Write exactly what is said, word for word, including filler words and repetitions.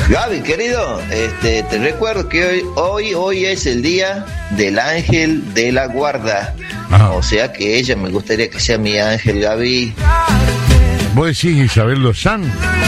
Gaby, querido, este, te recuerdo que hoy, hoy, hoy es el día del ángel de la guarda. Ah. O sea que ella me gustaría que sea mi ángel, Gaby. ¿Vos decís Isabel Lozán?